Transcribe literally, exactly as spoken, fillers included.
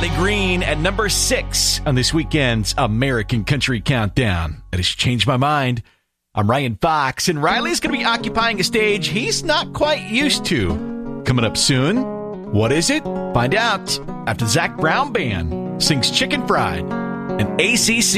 Johnny Green at number six on this weekend's American Country Countdown. That has changed my mind. I'm Ryan Fox, and Riley's going to be occupying a stage he's not quite used to. Coming up soon, what is it? Find out after Zach Brown Band sings Chicken Fried and A C C.